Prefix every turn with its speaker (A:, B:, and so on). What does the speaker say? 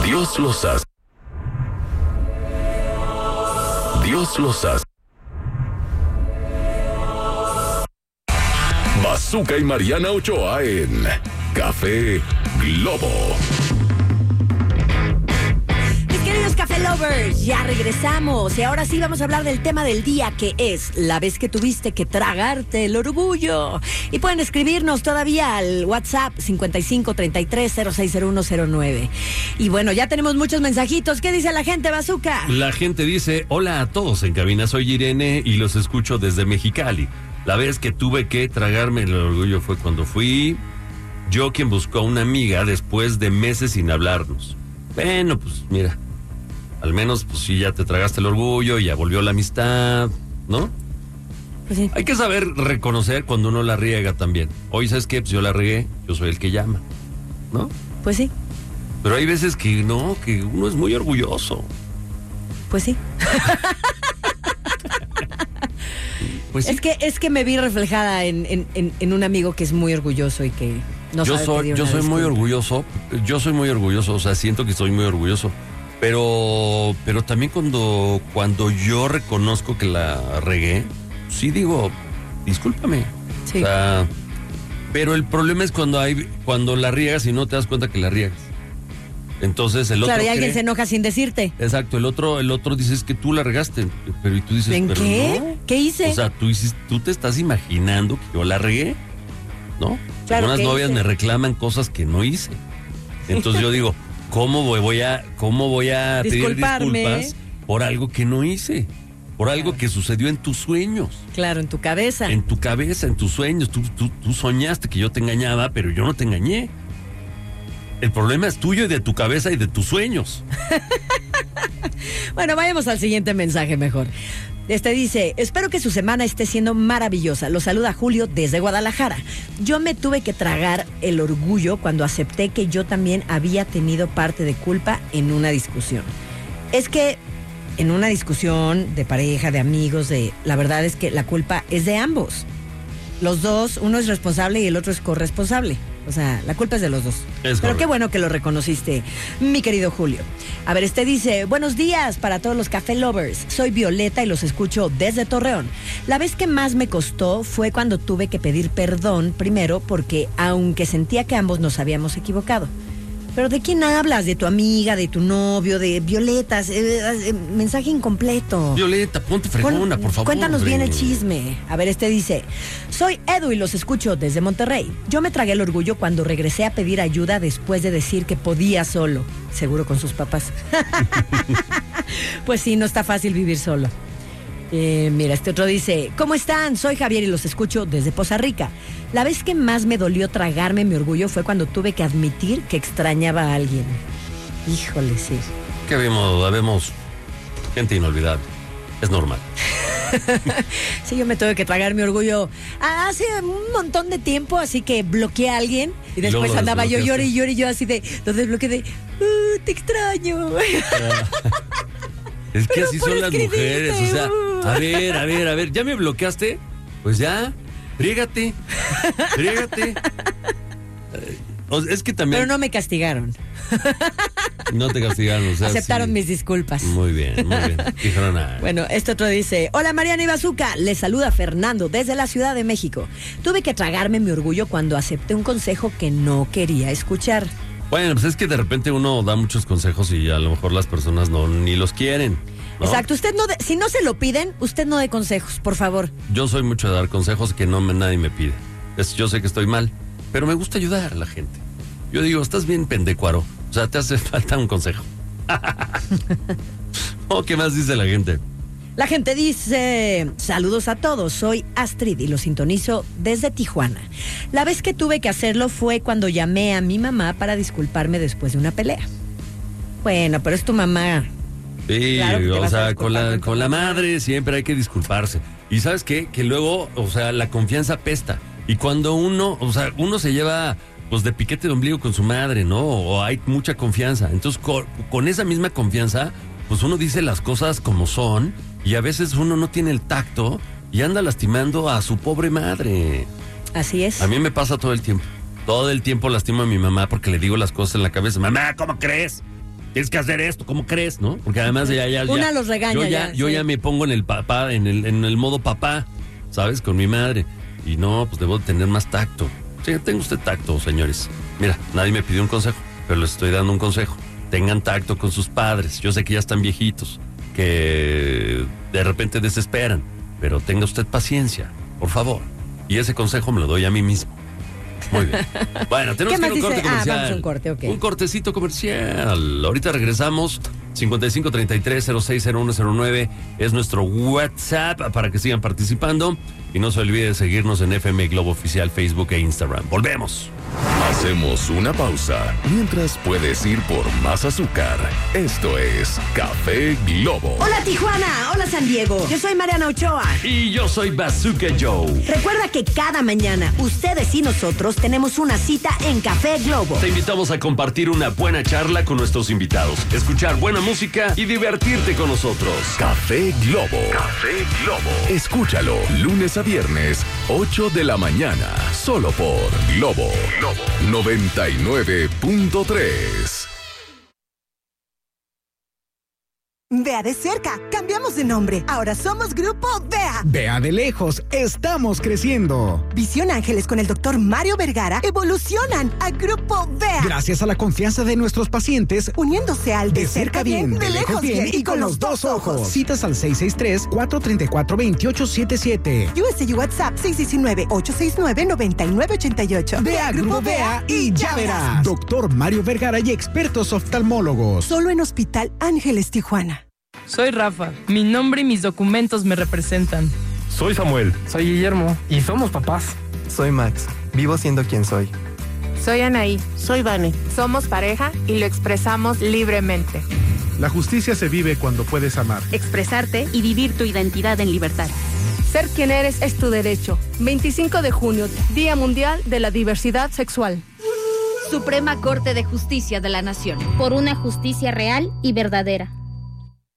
A: Dios los hace. Dios los hace. Bazooka y Mariana Ochoa en Café Globo.
B: Mis queridos Café Lovers, ya regresamos y ahora sí vamos a hablar del tema del día, que es la vez que tuviste que tragarte el orgullo. Y pueden escribirnos todavía al WhatsApp 5533-060109. Y bueno, ya tenemos muchos mensajitos. ¿Qué dice la gente, Bazooka?
C: La gente dice: hola a todos en cabina, soy Irene y los escucho desde Mexicali. La vez que tuve que tragarme el orgullo fue cuando fui yo quien buscó a una amiga después de meses sin hablarnos. Bueno, pues mira, al menos pues sí, ya te tragaste el orgullo, ya volvió la amistad, ¿no?
B: Pues sí.
C: Hay que saber reconocer cuando uno la riega también. Hoy, ¿sabes qué? Pues yo la regué, yo soy el que llama, ¿no?
B: Pues sí,
C: Pero hay veces que no, que uno es muy orgulloso.
B: pues sí.
C: Pues sí.
B: Es que me vi reflejada en un amigo que es muy orgulloso y que no sabe pedir
C: Yo
B: una
C: soy muy
B: disculpa.
C: orgulloso, o sea, siento que soy muy orgulloso. Pero también cuando yo reconozco que la regué, sí digo, discúlpame.
B: Sí.
C: O sea, pero el problema es cuando la riegas y no te das cuenta que la riegas. Entonces el otro
B: Claro, y alguien
C: cree-
B: se enoja sin decirte.
C: Exacto, el otro dices que tú la regaste, pero y tú dices,
B: ¿En
C: pero
B: qué?
C: no.
B: ¿Qué hice?
C: O sea, tú te estás imaginando que yo la regué, ¿no?
B: Claro,
C: Algunas
B: ¿qué
C: novias
B: hice?
C: me reclaman cosas que no hice. Entonces yo digo, ¿cómo voy a pedir
B: Disculparme.
C: disculpas por algo que no hice? Por algo que sucedió en tus sueños,
B: Claro, en tu cabeza.
C: en tu cabeza, en tus sueños. Tú soñaste que yo te engañaba, pero yo no te engañé. El problema es tuyo y de tu cabeza y de tus sueños.
B: Bueno, vayamos al siguiente mensaje mejor. Este dice: espero que su semana esté siendo maravillosa. Lo saluda Julio desde Guadalajara. Yo me tuve que tragar el orgullo cuando acepté que yo también había tenido parte de culpa en una discusión. Es que en una discusión de pareja, de amigos, la verdad es que la culpa es de ambos. Los dos, uno es responsable y el otro es corresponsable. O sea, la culpa es de los dos. Pero
C: correcto.
B: qué bueno que lo reconociste, mi querido Julio. A ver, este dice: buenos días para todos los Café Lovers. Soy Violeta y los escucho desde Torreón. La vez que más me costó fue cuando tuve que pedir perdón primero, porque aunque sentía que ambos nos habíamos equivocado. ¿Pero de quién hablas? ¿De tu amiga, de tu novio, de Violetas? Mensaje incompleto.
C: Violeta, ponte fregona, por favor.
B: Cuéntanos bien el
C: hombre.
B: chisme. A ver, este dice: soy Edu y los escucho desde Monterrey. Yo me tragué el orgullo cuando regresé a pedir ayuda después de decir que podía solo. Seguro con sus papás. Pues sí, no está fácil vivir solo. Mira, este otro dice: ¿cómo están? Soy Javier y los escucho desde Poza Rica. La vez que más me dolió tragarme mi orgullo fue cuando tuve que admitir que extrañaba a alguien. Híjole, sí.
C: Que habemos gente inolvidable. Es normal.
B: Sí, yo me tuve que tragar mi orgullo hace un montón de tiempo, así que bloqueé a alguien y después
C: luego lo
B: andaba yo
C: desbloqueaste.
B: llore y llore y yo así de, lo desbloqueé de, te extraño.
C: Es que
B: Pero
C: así
B: por
C: son las
B: escribirte,
C: mujeres. O sea, a ver, ¿ya me bloqueaste? Pues ya, friégate. Es que también
B: Pero no me castigaron,
C: no te castigaron. O sea,
B: aceptaron
C: sí.
B: mis disculpas.
C: Muy bien. Dijeron nada.
B: Bueno, este otro dice: hola Mariana y Bazooka, les saluda Fernando desde la Ciudad de México. Tuve que tragarme mi orgullo cuando acepté un consejo que no quería escuchar.
C: Bueno, pues es que de repente uno da muchos consejos y a lo mejor las personas ni los quieren, ¿no?
B: Exacto, usted no, si no se lo piden, usted no dé consejos, por favor.
C: Yo soy mucho de dar consejos que nadie me pide. Yo sé que estoy mal, pero me gusta ayudar a la gente. Yo digo, estás bien pendecuaro. O sea, te hace falta un consejo. ¿Qué más dice la gente?
B: La gente dice: saludos a todos, soy Astrid y lo sintonizo desde Tijuana. La vez que tuve que hacerlo fue cuando llamé a mi mamá para disculparme después de una pelea. Bueno, pero es tu mamá.
C: Sí,
B: Claro que te
C: o
B: vas a
C: sea,
B: disculpar
C: con la madre siempre hay que disculparse. Y ¿sabes qué? Que luego, o sea, la confianza pesta. Y cuando uno se lleva pues de piquete de ombligo con su madre, ¿no? O hay mucha confianza. Entonces, con esa misma confianza, pues uno dice las cosas como son y a veces uno no tiene el tacto y anda lastimando a su pobre madre.
B: Así es.
C: A mí me pasa todo el tiempo. Todo el tiempo lastimo a mi mamá porque le digo las cosas en la cabeza. Mamá, ¿cómo crees? tienes que hacer esto, ¿cómo crees, no? Porque además ya
B: Una los regaña
C: yo ya me pongo en el papá, en el modo papá, ¿sabes? Con mi madre. Y no, pues debo tener más tacto. Sí, tenga usted tacto, señores. Mira, nadie me pidió un consejo, pero les estoy dando un consejo. Tengan tacto con sus padres. Yo sé que ya están viejitos, que de repente desesperan, pero tenga usted paciencia, por favor. Y ese consejo me lo doy a mí mismo. Muy bien. Bueno, tenemos que ir a un corte comercial.
B: Vamos a un corte, ok.
C: Un cortecito comercial. Ahorita regresamos. 5533-060109 es nuestro WhatsApp para que sigan participando. Y no se olvide de seguirnos en FM Globo Oficial, Facebook e Instagram. Volvemos.
A: Hacemos una pausa mientras puedes ir por más azúcar. Esto es Café Globo.
B: Hola Tijuana, hola San Diego. Yo soy Mariana Ochoa.
C: Y yo soy Bazooka Joe.
B: Recuerda que cada mañana ustedes y nosotros tenemos una cita en Café Globo.
C: Te invitamos a compartir una buena charla con nuestros invitados, escuchar buena música y divertirte con nosotros.
A: Café Globo. Café Globo. Escúchalo lunes a viernes, 8 de la mañana, solo por Globo 99.3.
D: Vea de cerca, cambiamos de nombre. Ahora somos Grupo Vea.
E: Vea de lejos, estamos creciendo.
D: Visión Ángeles con el doctor Mario Vergara evolucionan a Grupo Vea.
E: Gracias a la confianza de nuestros pacientes,
D: uniéndose al
E: de cerca bien, de lejos bien y con los dos ojos. Citas al 663-434-2877.
D: USG WhatsApp 619-869-9988.
E: Ve a Grupo Vea y ya verás. Doctor Mario Vergara y expertos oftalmólogos.
D: Solo en Hospital Ángeles Tijuana.
F: Soy Rafa. Mi nombre y mis documentos me representan.
G: Soy Samuel.
H: Soy Guillermo. Y somos papás.
I: Soy Max. Vivo siendo quien soy.
J: Soy Anaí.
K: Soy Vane.
J: Somos pareja y lo expresamos libremente.
G: La justicia se vive cuando puedes amar,
L: expresarte y vivir tu identidad en libertad.
M: Ser quien eres es tu derecho. 25 de junio, Día Mundial de la Diversidad Sexual.
L: Suprema Corte de Justicia de la Nación.
N: Por una justicia real y verdadera.